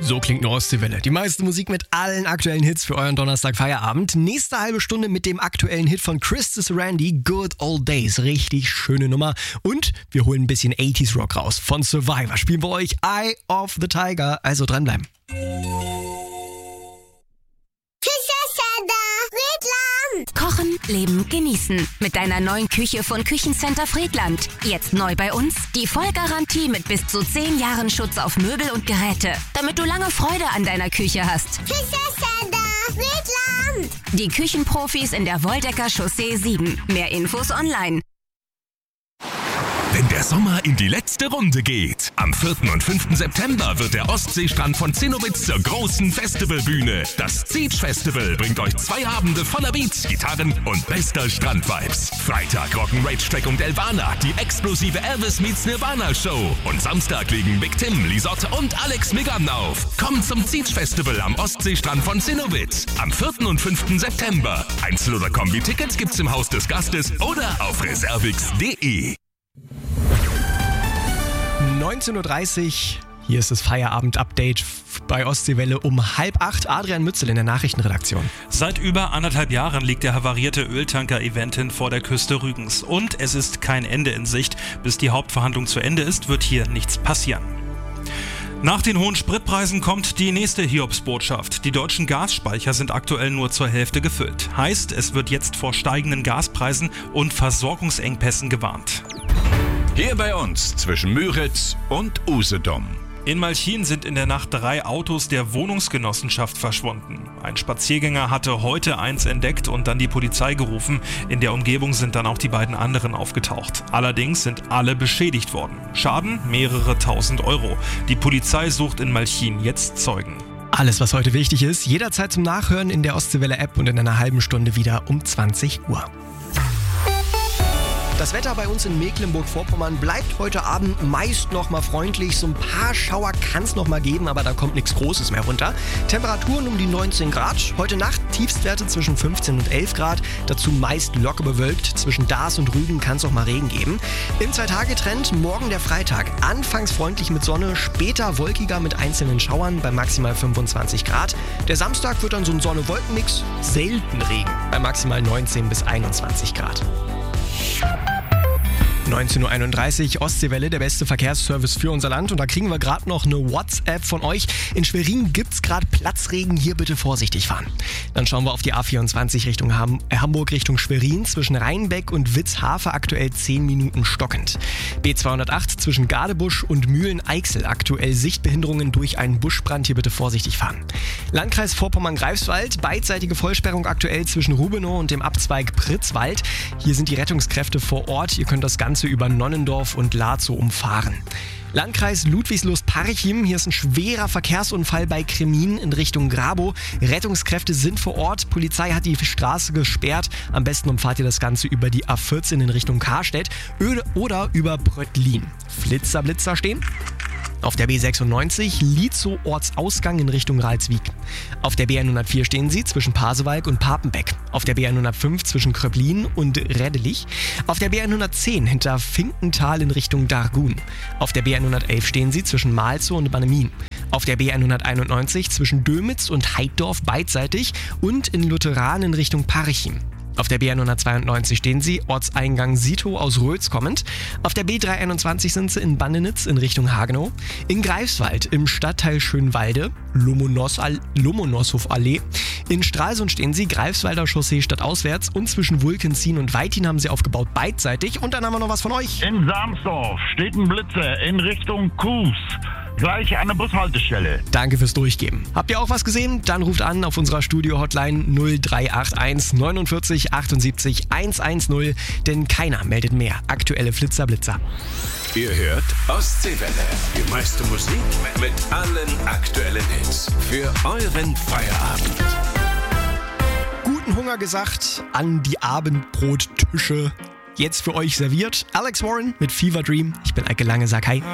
So klingt eine Ostseewelle. Die meiste Musik mit allen aktuellen Hits für euren Donnerstag-Feierabend. Nächste halbe Stunde mit dem aktuellen Hit von Christus Randy, Good Old Days. Richtig schöne Nummer. Und wir holen ein bisschen 80s Rock raus. Von Survivor spielen wir euch Eye of the Tiger. Also dranbleiben. Kochen, leben, genießen. Mit deiner neuen Küche von Küchencenter Friedland. Jetzt neu bei uns. Die Vollgarantie mit bis zu 10 Jahren Schutz auf Möbel und Geräte. Damit du lange Freude an deiner Küche hast. Küchencenter Friedland. Die Küchenprofis in der Woldecker Chaussee 7. Mehr Infos online. Wenn der Sommer in die letzte Runde geht. Am 4. und 5. September wird der Ostseestrand von Zinnowitz zur großen Festivalbühne. Das Zeitsch Festival bringt euch 2 Abende voller Beats, Gitarren und bester Strandvibes. Freitag rocken Rage Track und Elvana, die explosive Elvis meets Nirvana Show. Und Samstag legen Big Tim, Lisotte und Alex Megan auf. Kommt zum Zeitsch Festival am Ostseestrand von Zinnowitz. Am 4. und 5. September. Einzel- oder Kombi-Tickets gibt's im Haus des Gastes oder auf reservix.de. 19.30 Uhr, hier ist das Feierabend-Update bei Ostseewelle um 7:30. Adrian Mützel in der Nachrichtenredaktion. Seit über 1,5 Jahren liegt der havarierte Öltanker Eventin vor der Küste Rügens. Und es ist kein Ende in Sicht. Bis die Hauptverhandlung zu Ende ist, wird hier nichts passieren. Nach den hohen Spritpreisen kommt die nächste Hiobsbotschaft. Die deutschen Gasspeicher sind aktuell nur zur Hälfte gefüllt. Heißt, es wird jetzt vor steigenden Gaspreisen und Versorgungsengpässen gewarnt. Hier bei uns zwischen Müritz und Usedom. In Malchin sind in der Nacht 3 Autos der Wohnungsgenossenschaft verschwunden. Ein Spaziergänger hatte heute eins entdeckt und dann die Polizei gerufen. In der Umgebung sind dann auch die beiden anderen aufgetaucht. Allerdings sind alle beschädigt worden. Schaden mehrere tausend Euro. Die Polizei sucht in Malchin jetzt Zeugen. Alles, was heute wichtig ist, jederzeit zum Nachhören in der Ostseewelle-App und in einer halben Stunde wieder um 20 Uhr. Das Wetter bei uns in Mecklenburg-Vorpommern bleibt heute Abend meist noch mal freundlich. So ein paar Schauer kann es noch mal geben, aber da kommt nichts Großes mehr runter. Temperaturen um die 19 Grad. Heute Nacht Tiefstwerte zwischen 15 und 11 Grad. Dazu meist locker bewölkt. Zwischen Daas und Rügen kann es auch mal Regen geben. Im 2-Tage-Trend morgen der Freitag. Anfangs freundlich mit Sonne, später wolkiger mit einzelnen Schauern bei maximal 25 Grad. Der Samstag wird dann so ein Sonne-Wolken-Mix. Selten Regen bei maximal 19 bis 21 Grad. 19.31 Uhr, Ostseewelle, der beste Verkehrsservice für unser Land. Und da kriegen wir gerade noch eine WhatsApp von euch. In Schwerin gibt's gerade Platzregen, hier bitte vorsichtig fahren. Dann schauen wir auf die A24 Richtung Hamburg Richtung Schwerin. Zwischen Rheinbeck und Witzhafe aktuell 10 Minuten stockend. B208 zwischen Gadebusch und Mühlen-Eichsel aktuell Sichtbehinderungen durch einen Buschbrand, hier bitte vorsichtig fahren. Landkreis Vorpommern-Greifswald, beidseitige Vollsperrung aktuell zwischen Rubenow und dem Abzweig Pritzwald. Hier sind die Rettungskräfte vor Ort. Ihr könnt das Ganze über Nonnendorf und Lazow umfahren. Landkreis Ludwigslust-Parchim, hier ist ein schwerer Verkehrsunfall bei Kremin in Richtung Grabow. Rettungskräfte sind vor Ort, Polizei hat die Straße gesperrt. Am besten umfahrt ihr das Ganze über die A14 in Richtung Karstedt oder über Bröttlin. Blitzer stehen. Auf der B96 Lietzow Ortsausgang in Richtung Ralswiek. Auf der B104 stehen sie zwischen Pasewalk und Papenbeck. Auf der B105 zwischen Kröblin und Reddelich. Auf der B110 hinter Finkenthal in Richtung Dargun. Auf der B111 stehen sie zwischen Malzow und Bannemin. Auf der B191 zwischen Dömitz und Heiddorf beidseitig und in Lutheran in Richtung Parchim. Auf der B192 stehen sie, Ortseingang Sito aus Rötz kommend. Auf der B321 sind sie in Bandenitz in Richtung Hagenow. In Greifswald im Stadtteil Schönwalde, Lomonoshof-Allee. In Stralsund stehen sie, Greifswalder Chaussee stadtauswärts. Und zwischen Wulkenzien und Weitin haben sie aufgebaut beidseitig. Und dann haben wir noch was von euch. In Sarmsdorf steht ein Blitzer in Richtung Kues. Gleich an der Bushaltestelle. Danke fürs Durchgeben. Habt ihr auch was gesehen? Dann ruft an auf unserer Studio-Hotline 0381 49 78 110, denn keiner meldet mehr aktuelle Blitzer. Ihr hört Ostseewelle. Die meiste Musik mit allen aktuellen Hits. Für euren Feierabend. Guten Hunger gesagt an die Abendbrottische. Jetzt für euch serviert Alex Warren mit Fever Dream. Ich bin Eike Lange, sag hi.